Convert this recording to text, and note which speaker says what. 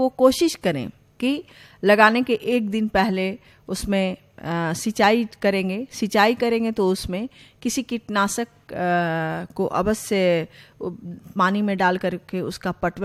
Speaker 1: वो कोशिश करें कि लगाने के एक दिन पहले उसमें सिंचाई करेंगे तो उसमें किसी कीटनाशक को अवश्य पानी में डाल करके उसका पटवन